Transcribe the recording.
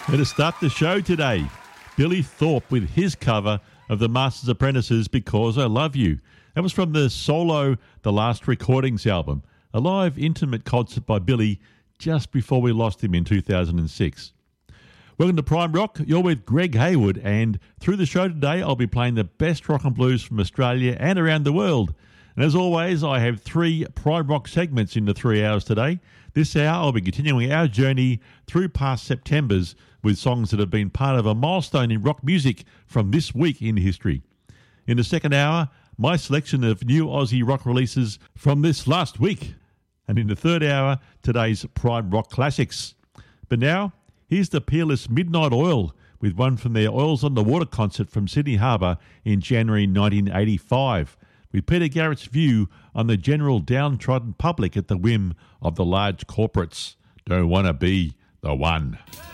And to start the show today, Billy Thorpe with his cover of The Master's Apprentices' Because I Love You. That was from the Solo The Last Recordings album, a live intimate concert by Billy just before we lost him in 2006. Welcome to Prime Rock. You're with Greg Hayward, and through the show today I'll be playing the best rock and blues from Australia and around the world. And as always, I have 3 Prime Rock segments in the 3 hours today. This hour I'll be continuing our journey through past Septembers with songs that have been part of a milestone in rock music from this week in history. In the second hour, my selection of new Aussie rock releases from this last week. And in the third hour, today's Prime Rock classics. But now, here's the Peerless Midnight Oil with one from their Oils on the Water concert from Sydney Harbour in January 1985, with Peter Garrett's view on the general downtrodden public at the whim of the large corporates. Don't wanna be the one.